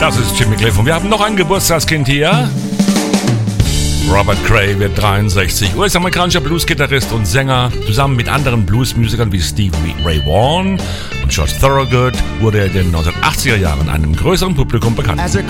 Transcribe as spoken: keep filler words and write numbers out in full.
Das ist Jimmy Cliff und wir haben noch ein Geburtstagskind hier. Robert Cray wird dreiundsechzig, U S-amerikanischer Blues-Gitarrist und Sänger. Zusammen mit anderen Bluesmusikern wie Stevie Ray Vaughan und George Thorogood wurde er in den neunzehnhundertachtziger Jahren einem größeren Publikum bekannt. As a